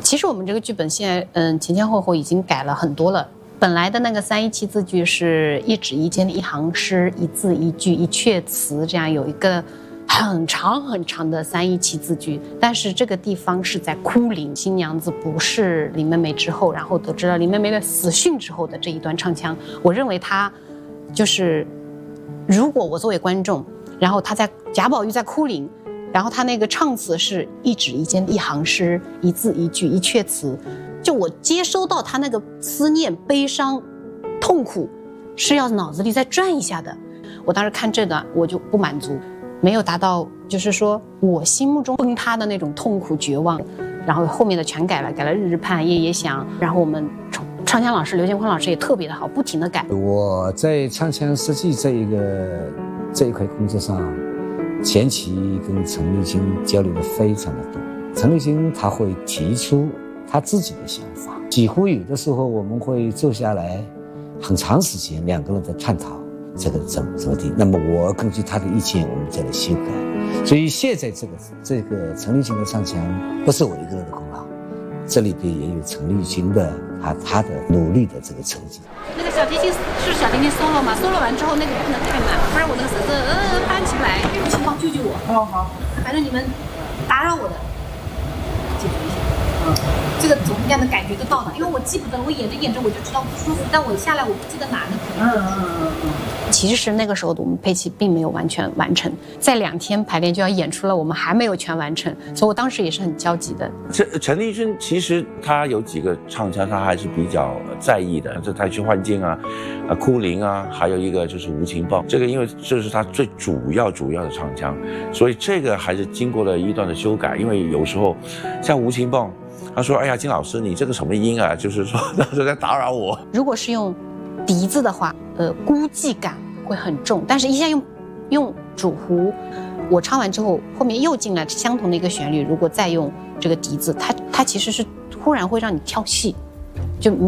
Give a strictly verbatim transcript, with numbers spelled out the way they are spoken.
其实我们这个剧本现在，嗯，前前后后已经改了很多了。本来的那个三一七字句是一指一间的一行诗，一字一句一阙词，这样有一个很长很长的三一七字句。但是这个地方是在哭灵，新娘子不是林妹妹之后，然后得知了林妹妹的死讯之后的这一段唱腔，我认为它就是，如果我作为观众，然后他在贾宝玉在哭灵。然后他那个唱词是一指一间一行诗，一字一句一阙词，就我接收到他那个思念、悲伤、痛苦，是要脑子里再转一下的。我当时看这个我就不满足，没有达到就是说我心目中崩塌的那种痛苦绝望。然后后面的全改了，改了日日盼夜夜想。然后我们唱腔老师刘建坤老师也特别的好，不停的改。 我在唱腔设计这一个这一块工作上。前期跟陈立新交流的非常的多，陈立新他会提出他自己的想法，几乎有的时候我们会坐下来很长时间，两个人在探讨这个怎么怎么地。那么我根据他的意见，我们再来修改。所以现在这个这个陈立新的唱腔不是我一个人的功劳，这里边也有陈立新的他他的努力的这个成绩。 那个小提琴是小提琴 solo 嘛 ，solo 完之后那个不能太满，不然我那个绳子呃搬起不来。情况救救我！哦好，反正你们打扰我的，解决一下。嗯，这个总应该能感觉得到的，因为我记不得，我演着演着我就知道不舒服，但我下来我不记得哪呢。嗯嗯嗯嗯。其实那个时候我们配器并没有完全完成，在两天排练就要演出了，我们还没有全完成，所以我当时也是很焦急的。 这陈立新其实他有几个唱腔，他还是比较在意的，这太虚幻境啊，啊哭灵啊，还有一个就是无情报，这个因为这是他最主要主要的唱腔，所以这个还是经过了一段的修改，因为有时候像无情报。他说：“哎呀，金老师，你这个什么音啊？就是说，当时在打扰我。 如果是用笛子的话，呃，孤寂感会很重。但是一下用用主胡，我唱完之后，后面又进来相同的一个旋律，如果再用这个笛子，它它其实是忽然会让你跳戏，就。”